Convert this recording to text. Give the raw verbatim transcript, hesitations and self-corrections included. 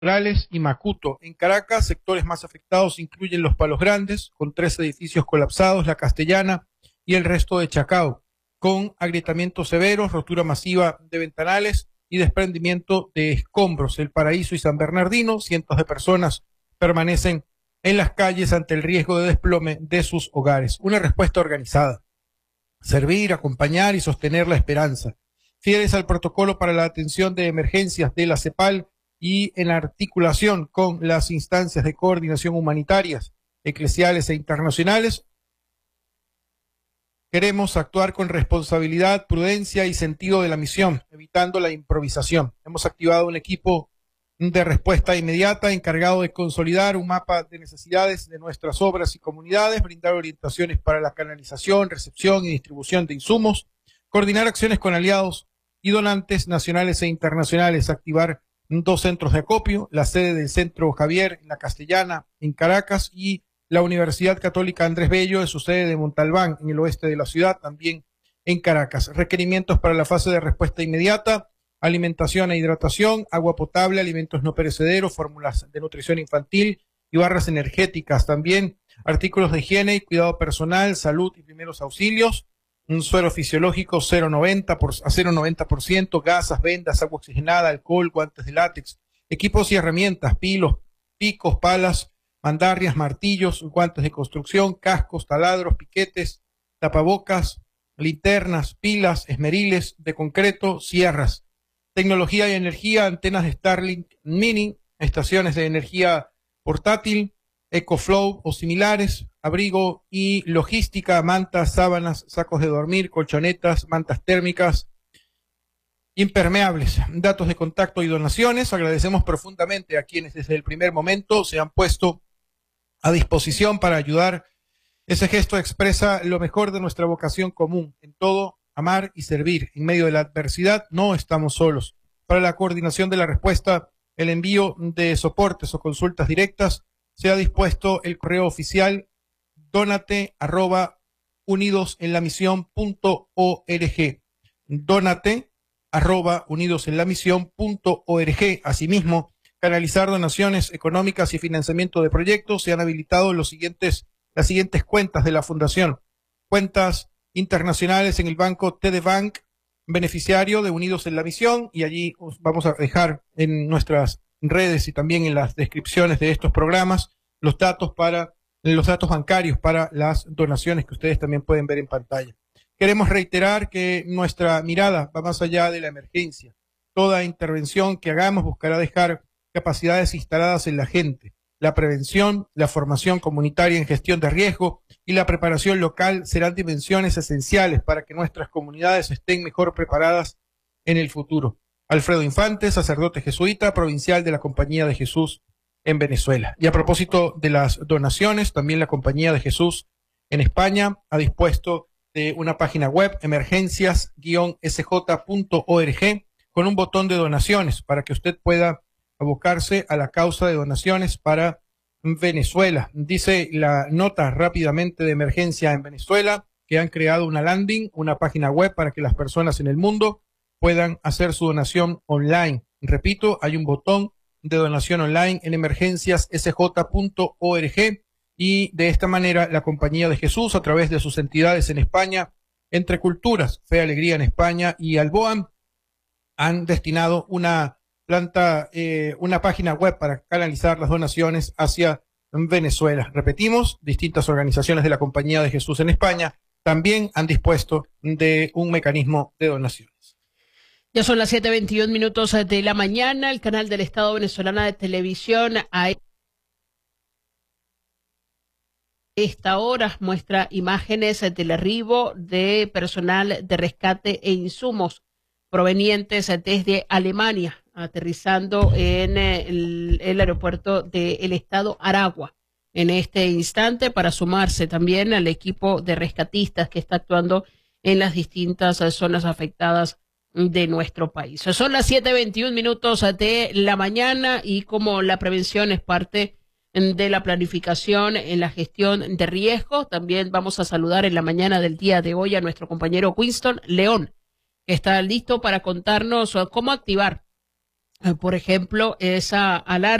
Morales y Macuto. En Caracas, sectores más afectados incluyen Los Palos Grandes, con tres edificios colapsados, La Castellana y el resto de Chacao, con agrietamientos severos, rotura masiva de ventanales y desprendimiento de escombros. El Paraíso y San Bernardino, cientos de personas permanecen en las calles ante el riesgo de desplome de sus hogares. Una respuesta organizada. Servir, acompañar y sostener la esperanza. Fieles al protocolo para la atención de emergencias de la CEPAL y en articulación con las instancias de coordinación humanitarias, eclesiales e internacionales, queremos actuar con responsabilidad, prudencia y sentido de la misión, evitando la improvisación. Hemos activado un equipo de respuesta inmediata encargado de consolidar un mapa de necesidades de nuestras obras y comunidades, brindar orientaciones para la canalización, recepción y distribución de insumos, coordinar acciones con aliados y donantes nacionales e internacionales, activar dos centros de acopio, la sede del Centro Javier en La Castellana, en Caracas, y la Universidad Católica Andrés Bello, en su sede de Montalbán, en el oeste de la ciudad, también en Caracas. Requerimientos para la fase de respuesta inmediata: alimentación e hidratación, agua potable, alimentos no perecederos, fórmulas de nutrición infantil y barras energéticas. También artículos de higiene y cuidado personal, salud y primeros auxilios, un suero fisiológico cero coma noventa por, a cero coma noventa por ciento, gasas, vendas, agua oxigenada, alcohol, guantes de látex, equipos y herramientas, pilos, picos, palas, mandarrias, martillos, guantes de construcción, cascos, taladros, piquetes, tapabocas, linternas, pilas, esmeriles de concreto, sierras. Tecnología y energía, antenas de Starlink Mini, estaciones de energía portátil, EcoFlow o similares, abrigo y logística, mantas, sábanas, sacos de dormir, colchonetas, mantas térmicas, impermeables, datos de contacto y donaciones. Agradecemos profundamente a quienes desde el primer momento se han puesto a disposición para ayudar. Ese gesto expresa lo mejor de nuestra vocación común, en todo amar y servir. En medio de la adversidad no estamos solos. Para la coordinación de la respuesta, el envío de soportes o consultas directas, se ha dispuesto el correo oficial donate arroba unidosenlamisión punto org. Donate arroba unidosenlamisión punto org. Asimismo, canalizar donaciones económicas y financiamiento de proyectos. Se han habilitado los siguientes, las siguientes cuentas de la Fundación. Cuentas internacionales en el banco T D Bank, beneficiario de Unidos en la Misión, y allí os vamos a dejar en nuestras redes y también en las descripciones de estos programas los datos para los datos bancarios para las donaciones que ustedes también pueden ver en pantalla. Queremos reiterar que nuestra mirada va más allá de la emergencia. Toda intervención que hagamos buscará dejar capacidades instaladas en la gente. La prevención, la formación comunitaria en gestión de riesgo y la preparación local serán dimensiones esenciales para que nuestras comunidades estén mejor preparadas en el futuro. Alfredo Infante, sacerdote jesuita, provincial de la Compañía de Jesús en Venezuela. Y a propósito de las donaciones, también la Compañía de Jesús en España ha dispuesto de una página web, emergencias guion s j punto org, con un botón de donaciones para que usted pueda abocarse a la causa de donaciones para Venezuela. Dice la nota rápidamente de emergencia en Venezuela que han creado una landing, una página web para que las personas en el mundo puedan hacer su donación online. Repito, hay un botón de donación online en emergencias s j punto org, y de esta manera la Compañía de Jesús, a través de sus entidades en España, Entre Culturas, Fe, Alegría en España y Alboam, han destinado una planta, eh, una página web para canalizar las donaciones hacia Venezuela. Repetimos, distintas organizaciones de la Compañía de Jesús en España también han dispuesto de un mecanismo de donaciones. Ya son las siete veintiún minutos de la mañana. El canal del Estado venezolano de televisión a esta hora muestra imágenes del arribo de personal de rescate e insumos provenientes desde Alemania, aterrizando en el, el aeropuerto del estado Aragua en este instante, para sumarse también al equipo de rescatistas que está actuando en las distintas zonas afectadas de nuestro país. Son las siete veintiún minutos de la mañana, y como la prevención es parte de la planificación en la gestión de riesgos, también vamos a saludar en la mañana del día de hoy a nuestro compañero Winston León, que está listo para contarnos cómo activar Por ejemplo, esa alarma